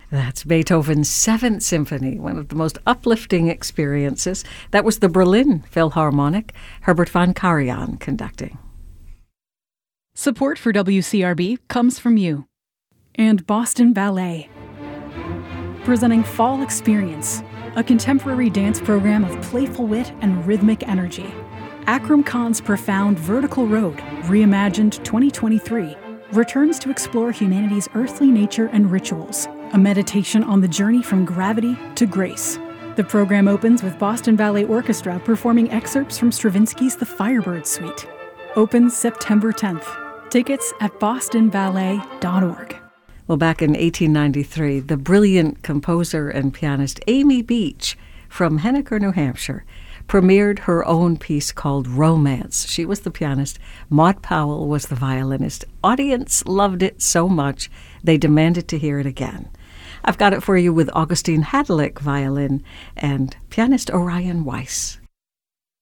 That's Beethoven's Seventh Symphony, one of the most uplifting experiences. That was the Berlin Philharmonic, Herbert von Karajan conducting. Support for WCRB comes from you and Boston Ballet, presenting Fall Experience, a contemporary dance program of playful wit and rhythmic energy. Akram Khan's profound Vertical Road, reimagined 2023, returns to explore humanity's earthly nature and rituals, a meditation on the journey from gravity to grace. The program opens with Boston Ballet Orchestra performing excerpts from Stravinsky's The Firebird Suite. Opens September 10th. Tickets at bostonballet.org. Well, back in 1893, the brilliant composer and pianist Amy Beach from Henniker, New Hampshire, premiered her own piece called Romance. She was the pianist. Maud Powell was the violinist. Audience loved it so much, they demanded to hear it again. I've got it for you with Augustine Hadlick violin and pianist Orion Weiss.